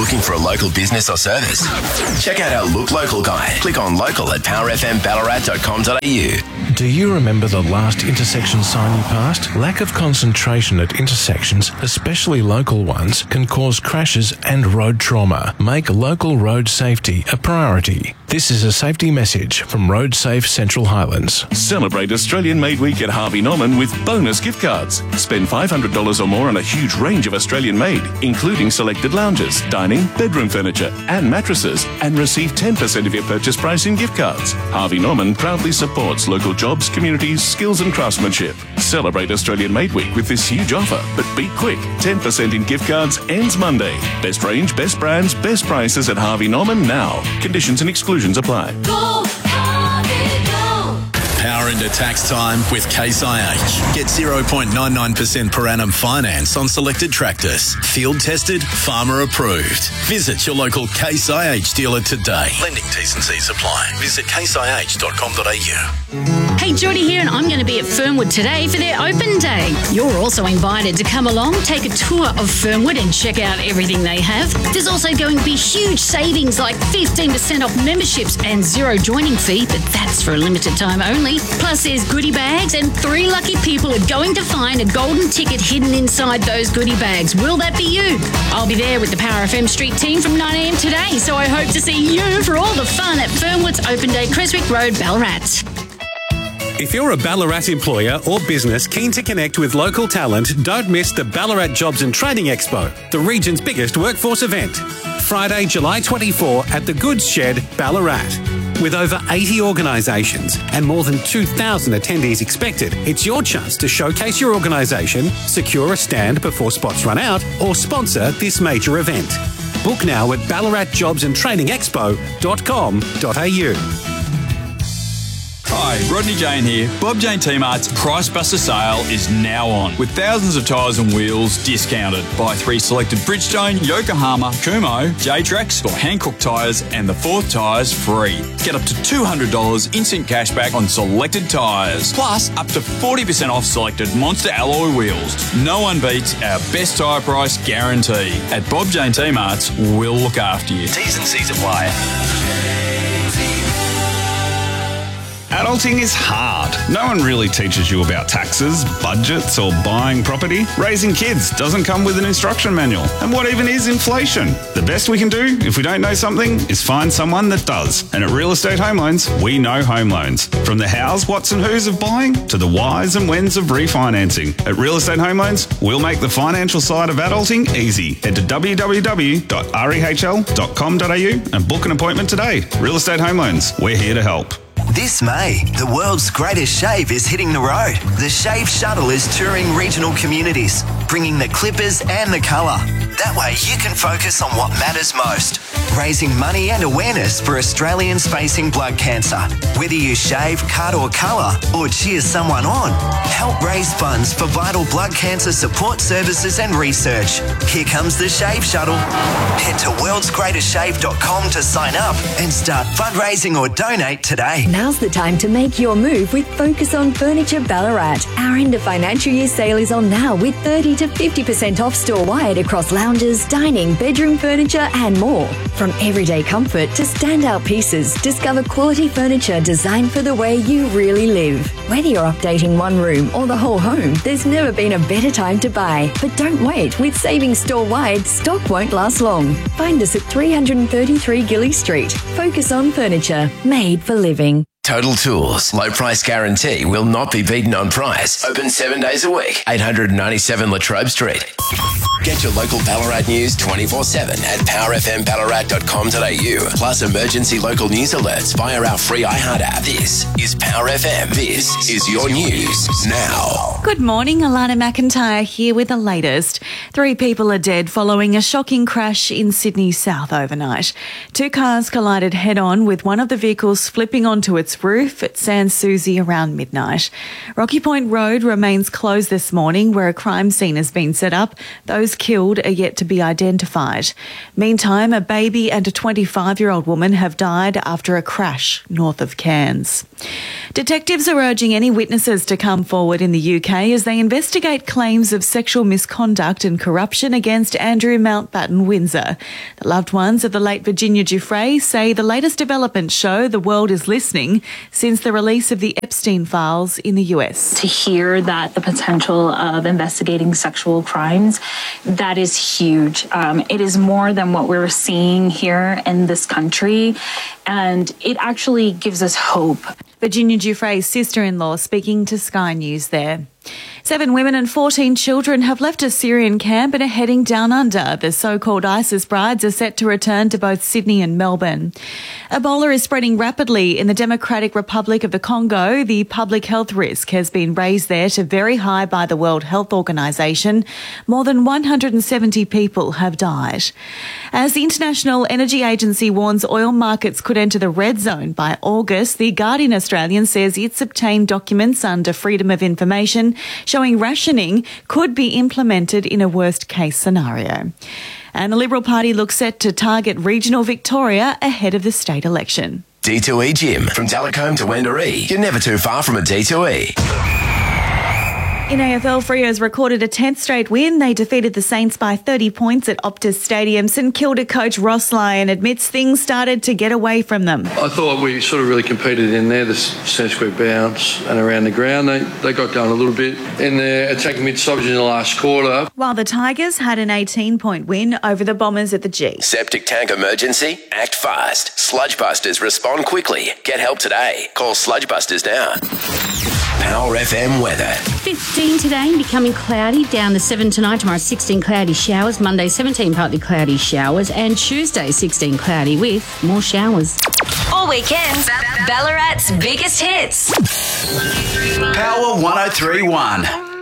Looking for a local business or service? Check out our Look Local guide. Click on local at powerfmballarat.com.au. Do you remember the last intersection sign you passed? Lack of concentration at intersections, especially local ones, can cause crashes and road trauma. Make local road safety a priority. This is a safety message from Road Safe Central Highlands. Celebrate Australian Made Week at Harvey Norman with bonus gift cards. Spend $500 or more on a huge range of Australian made, including selected lounges, dining, bedroom furniture and mattresses, and receive 10% of your purchase price in gift cards. Harvey Norman proudly supports local jobs, communities, skills and craftsmanship. Celebrate Australian Made Week with this huge offer, but be quick. 10% in gift cards ends Monday. Best range, best brands, best prices at Harvey Norman now. Conditions and exclusions apply. Go, Harvey, go. Power into tax time with Case IH. Get 0.99% per annum finance on selected tractors. Field tested, farmer approved. Visit your local Case IH dealer today. Lending T's and C's apply. Visit caseih.com.au. Hey, Geordie here, and I'm going to be at Fernwood today for their open day. You're also invited to come along, take a tour of Fernwood and check out everything they have. There's also going to be huge savings like 15% off memberships and zero joining fee, but that's for a limited time only. Plus, there's goodie bags, and 3 lucky people are going to find a golden ticket hidden inside those goodie bags. Will that be you? I'll be there with the Power FM Street team from 9 a.m. today, so I hope to see you for all the fun at Fernwood's Open Day, Creswick Road, Ballarat. If you're a Ballarat employer or business keen to connect with local talent, don't miss the Ballarat Jobs and Training Expo, the region's biggest workforce event. Friday, July 24 at the Goods Shed, Ballarat. With over 80 organisations and more than 2,000 attendees expected, it's your chance to showcase your organisation, secure a stand before spots run out, or sponsor this major event. Book now at ballaratjobsandtrainingexpo.com.au. Hi, Rodney Jane here. Bob Jane T-Mart's Price Buster sale is now on, with thousands of tyres and wheels discounted. Buy 3 selected Bridgestone, Yokohama, Kumho, J-Trax or Hankook tyres and the 4th tyres free. Get up to $200 instant cashback on selected tyres, plus up to 40% off selected Monster alloy wheels. No one beats our best tyre price guarantee. At Bob Jane T-Mart's, we'll look after you. T's and C's apply. Adulting is hard. No one really teaches you about taxes, budgets, or buying property. Raising kids doesn't come with an instruction manual. And what even is inflation? The best we can do, if we don't know something, is find someone that does. And at Real Estate Home Loans, we know home loans. From the hows, whats and whos of buying to the whys and whens of refinancing. At Real Estate Home Loans, we'll make the financial side of adulting easy. Head to www.rehl.com.au and book an appointment today. Real Estate Home Loans, we're here to help. This May, the world's greatest shave is hitting the road. The Shave Shuttle is touring regional communities, bringing the clippers and the colour. That way you can focus on what matters most. Raising money and awareness for Australians facing blood cancer. Whether you shave, cut or colour, or cheer someone on, help raise funds for vital blood cancer support services and research. Here comes the Shave Shuttle. Head to worldsgreatestshave.com to sign up and start fundraising or donate today. Now's the time to make your move with Focus on Furniture Ballarat. Our end of financial year sale is on now with 30 to 50% off store-wide across lounges, dining, bedroom furniture and more. From everyday comfort to standout pieces, discover quality furniture designed for the way you really live. Whether you're updating one room or the whole home, there's never been a better time to buy. But don't wait, with savings store-wide, stock won't last long. Find us at 333 Gilly Street. Focus on Furniture, made for living. Total Tools. Low price guarantee will not be beaten on price. Open 7 days a week. 897 Latrobe Street. Get your local Ballarat news 24/7 at powerfmballarat.com.au. Plus emergency local news alerts via our free iHeart app. This is Power FM. This is your news now. Good morning, Alana McIntyre here with the latest. 3 people are dead following a shocking crash in Sydney South overnight. 2 cars collided head-on with one of the vehicles flipping onto its its roof at Sans Souci around midnight. Rocky Point Road remains closed this morning, where a crime scene has been set up. Those killed are yet to be identified. Meantime, a baby and a 25-year-old woman have died after a crash north of Cairns. Detectives are urging any witnesses to come forward in the UK as they investigate claims of sexual misconduct and corruption against Andrew Mountbatten Windsor. The loved ones of the late Virginia Giuffre say the latest developments show the world is listening since the release of the Epstein files in the US. To hear that the potential of investigating sexual crimes, that is huge. It is more than what we're seeing here in this country, and it actually gives us hope. Virginia Giuffre's sister-in-law speaking to Sky News there. 7 women and 14 children have left a Syrian camp and are heading down under. The so-called ISIS brides are set to return to both Sydney and Melbourne. Ebola is spreading rapidly in the Democratic Republic of the Congo. The public health risk has been raised there to very high by the World Health Organization. More than 170 people have died. As the International Energy Agency warns oil markets could enter the red zone by August, The Guardian Australian says it's obtained documents under Freedom of Information showing rationing could be implemented in a worst-case scenario. And the Liberal Party looks set to target regional Victoria ahead of the state election. D2E Gym. From Telecombe to Wendouree, you're never too far from a D2E. In AFL, Freo's recorded a 10th straight win. They defeated the Saints by 30 points at Optus Stadium. St Kilda coach Ross Lyon admits things started to get away from them. I thought we sort of really competed in there, the centre square bounce and around the ground. They got going a little bit in their attacking mid-stoppage in the last quarter. While the Tigers had an 18-point win over the Bombers at the G. Septic tank emergency? Act fast. Sludgebusters respond quickly. Get help today. Call Sludgebusters now. Power FM weather. 15 today, becoming cloudy, down to 7 tonight. Tomorrow 16 cloudy showers. Monday 17 partly cloudy showers. And Tuesday 16 cloudy with more showers. All weekend, Ballarat's biggest hits. Power 103.1.